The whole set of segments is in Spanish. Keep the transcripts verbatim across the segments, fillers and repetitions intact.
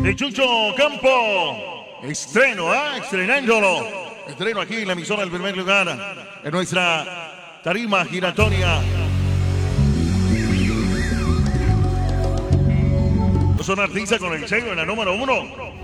de Chucho Campo. Estreno, ¿ah? ¿eh? Estrenándolo. Estreno aquí en la emisora del primer lugar. En nuestra tarima giratoria. Son artistas con el sello en la número uno.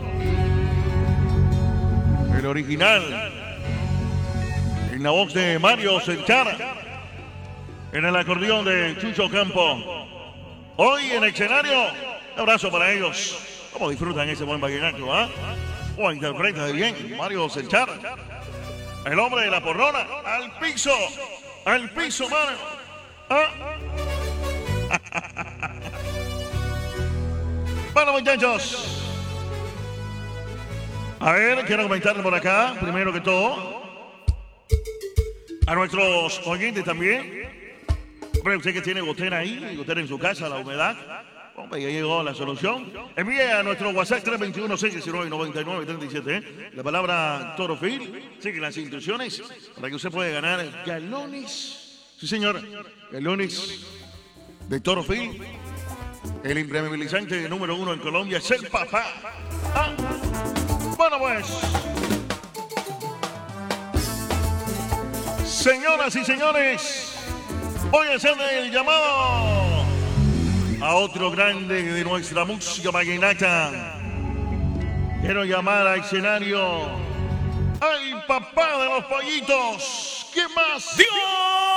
El original. En la voz de Mario Senchara. En el acordeón de Chucho Campo. Hoy en el escenario. Un abrazo para ellos. ¿Cómo disfrutan ese buen vallenato, ah? ¿eh? O interpreta de bien Mario Senchara. El hombre de la porrona. Al piso. Al piso, mano. ¿Ah? Bueno, muchachos. A ver, quiero comentarle por acá, primero que todo, a nuestros oyentes también. Hombre, usted que tiene gotera ahí, gotera en su casa, la humedad. Hombre, ya llegó la solución. Envíe a nuestro WhatsApp tres dos uno, seis uno nueve, nueve nueve tres siete ¿eh? La palabra Torofil. Sigue las instrucciones para que usted pueda ganar galones. Sí, señor. Galones de Torofil. El impermeabilizante número uno en Colombia es el papá. Ah. Bueno, pues. Señoras y señores, voy a hacer el llamado a otro grande de nuestra música vallenata. Quiero llamar al escenario al papá de los pollitos. ¿Quién más? ¡Dios!